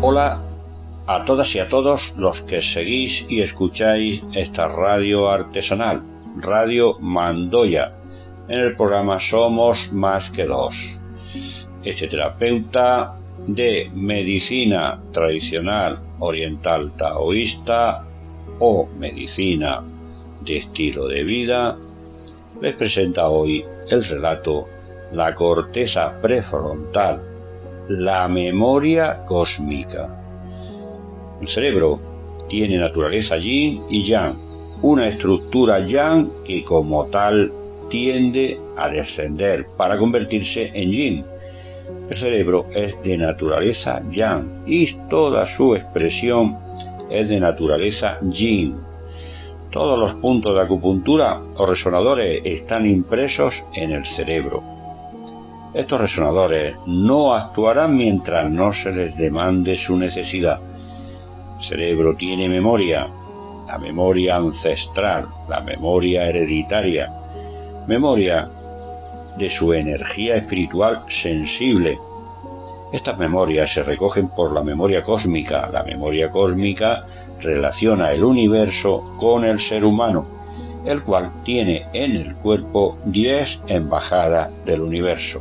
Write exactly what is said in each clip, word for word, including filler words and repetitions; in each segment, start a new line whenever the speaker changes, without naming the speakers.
Hola a todas y a todos los que seguís y escucháis esta radio artesanal, Radio Mandoya, en el programa Somos Más que Dos. Este terapeuta de medicina tradicional oriental taoísta o medicina de estilo de vida, les presenta hoy el relato La corteza prefrontal, la memoria cósmica. El cerebro tiene naturaleza yin y yang, una estructura yang que como tal tiende a descender para convertirse en yin. El cerebro es de naturaleza yang y toda su expresión es de naturaleza yin. Todos los puntos de acupuntura o resonadores están impresos en el cerebro. Estos resonadores no actuarán mientras no se les demande su necesidad. El cerebro tiene memoria, la memoria ancestral, la memoria hereditaria, memoria de su energía espiritual sensible. Estas memorias se recogen por la memoria cósmica. La memoria cósmica relaciona el universo con el ser humano, el cual tiene en el cuerpo diez embajadas del universo.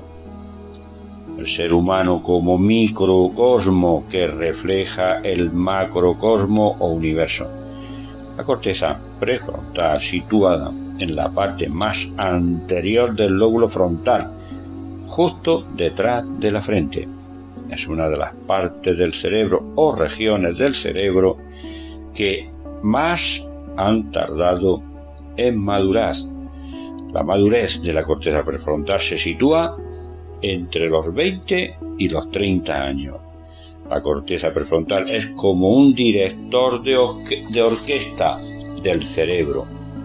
El ser humano como microcosmo que refleja el macrocosmo o universo. La corteza prefrontal, situada en la parte más anterior del lóbulo frontal, justo detrás de la frente, es una de las partes del cerebro o regiones del cerebro que más han tardado en madurar. La madurez de la corteza prefrontal se sitúa entre los veinte y los treinta años. La corteza prefrontal es como un director de, orque de orquesta del cerebro.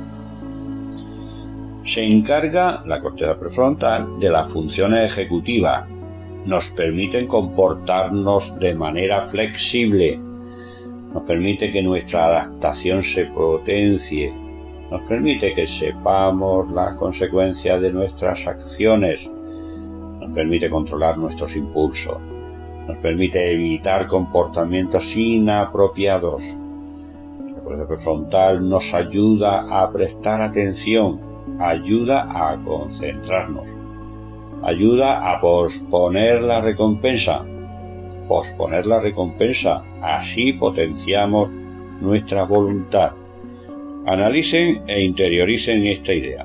Se encarga la corteza prefrontal de las funciones ejecutivas. Nos permiten comportarnos de manera flexible. Nos permite que nuestra adaptación se potencie. Nos permite que sepamos las consecuencias de nuestras acciones. Nos permite controlar nuestros impulsos. Nos permite evitar comportamientos inapropiados. La corteza prefrontal nos ayuda a prestar atención, ayuda a concentrarnos, ayuda a posponer la recompensa. Posponer la recompensa, así potenciamos nuestra voluntad. Analicen e interioricen esta idea.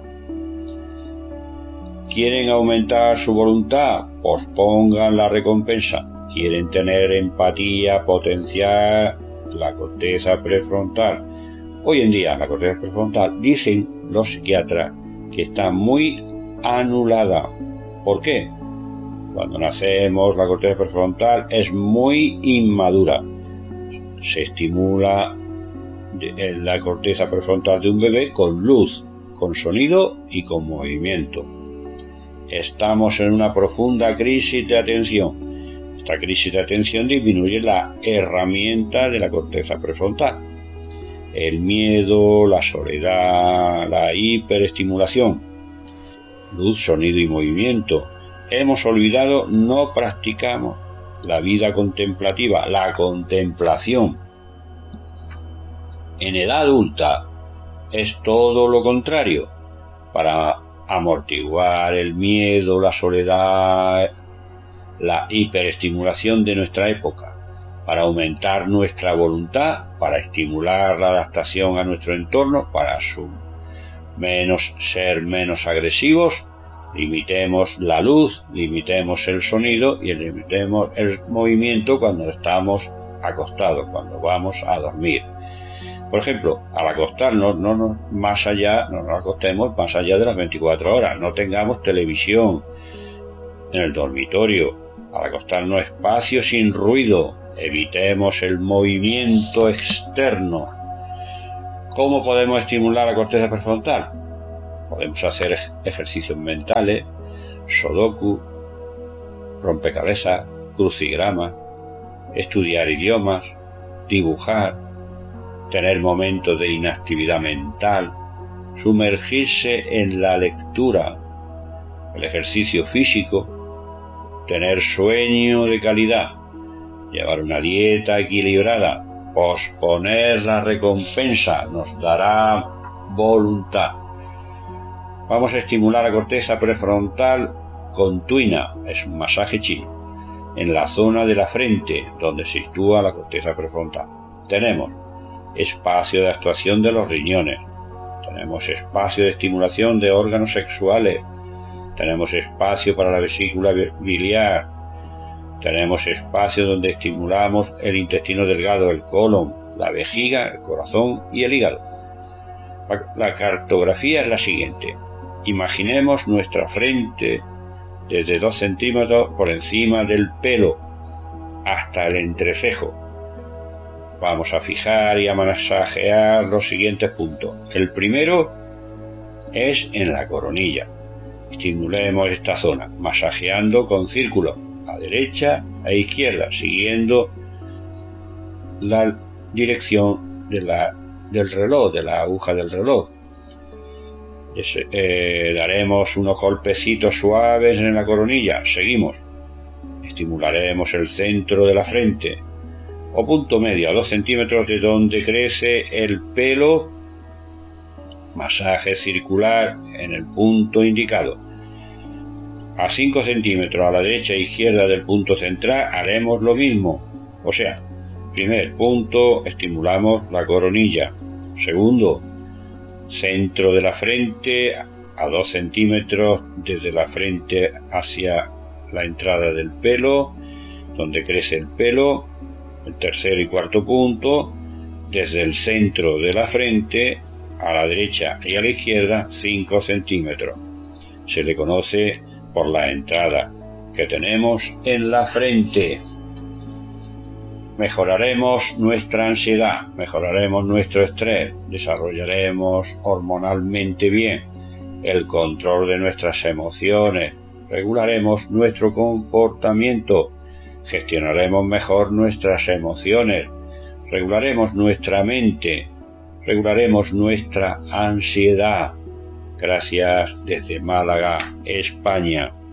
¿Quieren aumentar su voluntad? Pospongan la recompensa. ¿Quieren tener empatía, potenciar la corteza prefrontal? Hoy en día la corteza prefrontal, dicen los psiquiatras, que está muy anulada. ¿Por qué? Cuando nacemos la corteza prefrontal es muy inmadura. Se estimula la corteza prefrontal de un bebé con luz, con sonido y con movimiento. Estamos en una profunda crisis de atención. Esta crisis de atención disminuye la herramienta de la corteza prefrontal. El miedo, la soledad, la hiperestimulación, luz, sonido y movimiento. Hemos olvidado, no practicamos la vida contemplativa, la contemplación. En edad adulta es todo lo contrario. Para amortiguar el miedo, la soledad, la hiperestimulación de nuestra época, para aumentar nuestra voluntad, para estimular la adaptación a nuestro entorno, para su menos, ser menos agresivos, limitemos la luz, limitemos el sonido y limitemos el movimiento cuando estamos acostados, cuando vamos a dormir. Por ejemplo, al acostarnos, no nos, más allá, no nos acostemos más allá de las veinticuatro horas, no tengamos televisión en el dormitorio. Al acostarnos, espacio sin ruido, evitemos el movimiento externo. ¿Cómo podemos estimular la corteza prefrontal? Podemos hacer ejercicios mentales, sudoku, rompecabezas, crucigramas, estudiar idiomas, dibujar, tener momentos de inactividad mental, sumergirse en la lectura, el ejercicio físico, tener sueño de calidad, llevar una dieta equilibrada, posponer la recompensa, nos dará voluntad. Vamos a estimular la corteza prefrontal con tuina, es un masaje chino, en la zona de la frente, donde se sitúa la corteza prefrontal. Tenemos espacio de actuación de los riñones, tenemos espacio de estimulación de órganos sexuales, tenemos espacio para la vesícula biliar, tenemos espacio donde estimulamos el intestino delgado, el colon, la vejiga, el corazón y el hígado. La, la cartografía es la siguiente. Imaginemos nuestra frente desde dos centímetros por encima del pelo hasta el entrecejo. Vamos a fijar y a masajear los siguientes puntos. El primero es en la coronilla. Estimulemos esta zona, masajeando con círculos a derecha e izquierda, siguiendo la dirección de la, del reloj, de la aguja del reloj. Es, eh, daremos unos golpecitos suaves en la coronilla. Seguimos. Estimularemos el centro de la frente o punto medio a dos centímetros de donde crece el pelo. Masaje circular en el punto indicado. A cinco centímetros a la derecha e izquierda del punto central haremos lo mismo. O sea, primer punto, estimulamos la coronilla. Segundo, centro de la frente a dos centímetros desde la frente hacia la entrada del pelo, donde crece el pelo. El tercer y cuarto punto, desde el centro de la frente a la derecha y a la izquierda, cinco centímetros. Se le conoce por la entrada que tenemos en la frente. Mejoraremos nuestra ansiedad, mejoraremos nuestro estrés, desarrollaremos hormonalmente bien el control de nuestras emociones, regularemos nuestro comportamiento, gestionaremos mejor nuestras emociones, regularemos nuestra mente, regularemos nuestra ansiedad. Gracias desde Málaga, España.